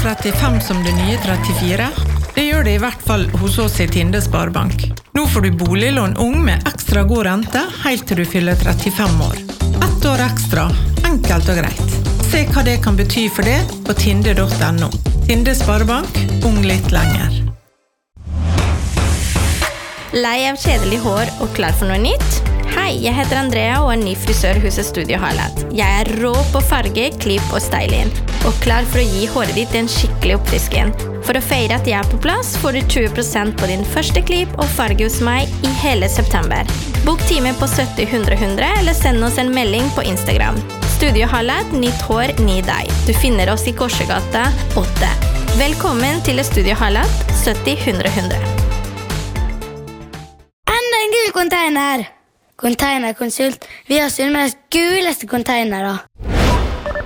35 som det nye 34? Det gjør det i hvert fall hos oss i Tinde Sparebank. Nå får du boliglån ung med ekstra god rente helt til du fyller 35 år. 1 år ekstra, enkelt og greit. Se hva det kan bety for det på tinde.no. Tinde Sparebank, ung litt lenger. Lei av kjedelig hår og klar for noe nytt? Hei, jeg heter Andrea og ny frisør hos Studio Highlight. Jeg rå på farge, klipp og styling, og klar for å gi håret ditt en skikkelig oppfrisking. For å feire at jeg på plass, får du 20% på din første klipp og farge hos meg i hele september. Bok time på 70-100-100 eller send oss en melding på Instagram. Studio Highlight, nytt hår, ny deg. Du finner oss i Korsegata 8. Velkommen til Studio Highlight, 70-100-100. Enda en gul container! Containerkonsult. Vi har Sunnmøres guleste container da.